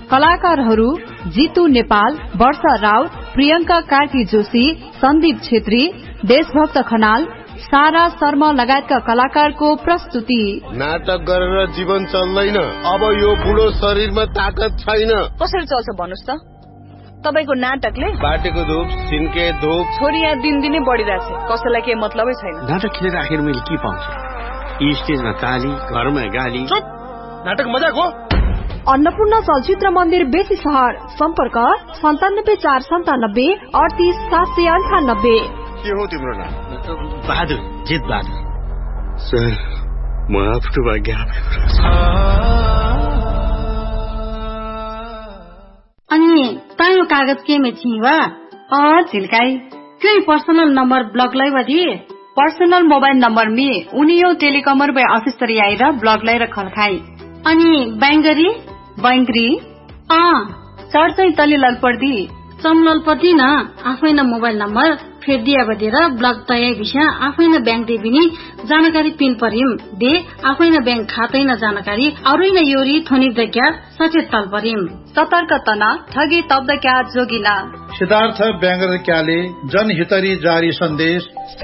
कलाकारहरू जितु नेपाल, वर्षा राउत, प्रियंका कार्की जोशी, सन्दीप छेत्री, देशभक्त खनाल, सारा शर्मा लगायतका कलाकारको प्रस्तुति। नाटक गरेर जीवन चल्दैन, अब यो बुढो शरीरमा ताकत छैन। कसरी चल्छ भन्नुस् त? तपाईको नाटकले बाटेको धूप सिन्के धूप छोरी यहाँ दिनदिनै बढिरहेछ, कसैलाई केही मतलबै छैन। नाटक खेलेर आखिर मैले के पाउँछु? स्टेजमा ताली, घरमा गाली। चुप, नाटक मजाक हो। अन्नपूर्ण चलचित्र मन्दिर बेसी सहर, सम्पर्क 97 497 38 798। के हो तिम्रो नाम? बहादुर, जित बहादुर। सर, म आफ्नो भाग्य अनि तायो कागज के में छिवा? झिल्काई क्यों पर्सनल नंबर ब्लॉक लाई वधी? पर्सनल मोबाइल नंबर में उनियो टेलिकमर बे ऑफिस तरी आएर ब्लॉक लाई रखल खाई। अनि बैंगरी बैंगरी चढ चाहिँ तले ललपर्दी चमललपति न आफै न मोबाइल नंबर फेर दिया बदेर ब्लॉक तय विषय आफै न बैंक देबिनी जानकारी पिन परिम दे आफै न बैंक खातै न जानकारी अरु न योरी थोनिक दक्या सचेत तल परिम। सतर्क तना ठगी तब्द क्या जोगिना। सिद्धार्थ बैंगर क्याले जनहितरी जारी सन्देश।